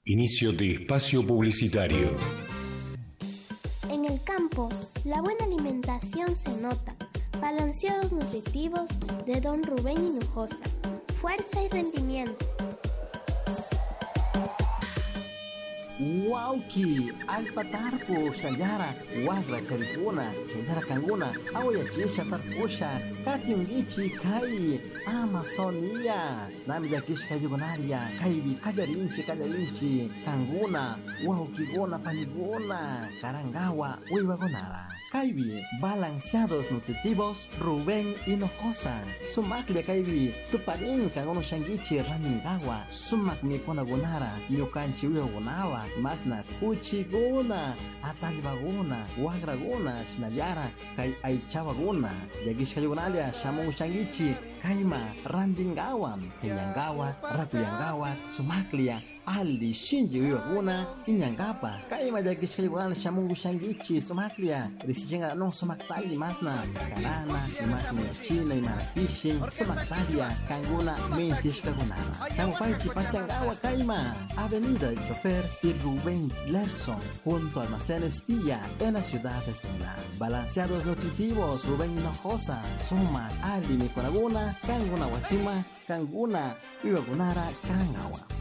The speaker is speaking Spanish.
Inicio de espacio publicitario. En el campo, la buena alimentación se nota. Balanceados nutritivos de Don Rubén Hinojosa. Fuerza y rendimiento. Wauki, alpatarpo, sayara, wagra, charipuna, sayara kanguna, awaya chisha tarpusha, katiungichi, kai, Amazonia, nami da kish kayugonaria, kaibi, kajarinchi, kanguna, wauki gona, panigona, karangawa, uiwagonara. Kaibi, balanceados nutritivos, Rubén Hinojosa. Sumaklia kaibi, tuparin kangono shangichi raningawa. Sumak mi kona gonara, nyokanchi uyo gonawa. Masna kuchi gona, atalibagona, wagragona, shinayara, kai aichawa gona. Yagish kayugonalia, shamon shangichi, kaima, randingawa, inyangawa, rakuyangawa, sumaklia. Ali shinji wiwaguna inyangapa kaima jagish kayugan shamungu shangichi sumaklia risijinga no sumaktali masna karana imasna china imarapishi sumaktalia kanguna mentish kagunara kamu paichi pasiangawa kaima Avenida del Chofer y Rubén Lerson junto a Almacenes Tía en la ciudad de Tuna. Balanceados nutritivos Rubén Hinojosa suma ali mikonaguna kanguna wasima kanguna wiwagunara karangawa.